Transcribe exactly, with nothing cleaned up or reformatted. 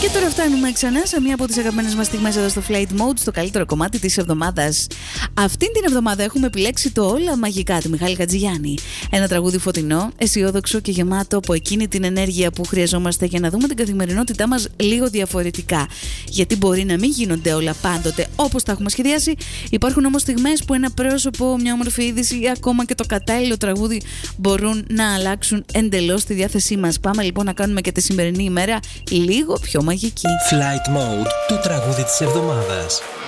Και τώρα φτάνουμε ξανά σε μία από τις αγαπημένες μας στιγμές εδώ στο Flight Mode, στο καλύτερο κομμάτι της εβδομάδας. Αυτήν την εβδομάδα έχουμε επιλέξει το Όλα Μαγικά του Μιχάλη Χατζηγιάννη. Ένα τραγούδι φωτεινό, αισιόδοξο και γεμάτο από εκείνη την ενέργεια που χρειαζόμαστε για να δούμε την καθημερινότητά μας λίγο διαφορετικά. Γιατί μπορεί να μην γίνονται όλα πάντοτε όπως τα έχουμε σχεδιάσει. Υπάρχουν όμως στιγμές που ένα πρόσωπο, μια όμορφη είδηση ή ακόμα και το κατάλληλο τραγούδι μπορούν να αλλάξουν εντελώς τη διάθεσή μας. Πάμε λοιπόν να κάνουμε και τη σημερινή ημέρα λίγο πιο μαγική. Flight Mode, το τραγούδι της εβδομάδας.